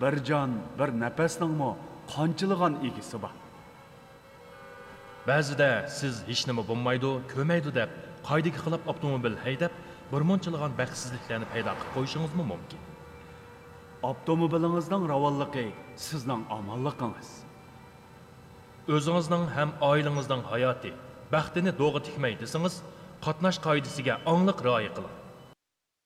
bir jon, bir nafasningmi qanchilgan egisi bor. Ba'zida siz hech nima bo'lmaydi, ko'maydi deb, qoidaga xilof avtomobil haydab, bir munchilgan baxtsizliklarni paydo qilib qo'yishingiz mumkin. Avtomobilingizning ravonligi sizning omonligingiz. O'zingizning ham oilangizning hayoti, baxtini do'g'ri tikmay desangiz, qatnash qoidasiga aniq rioya qiling.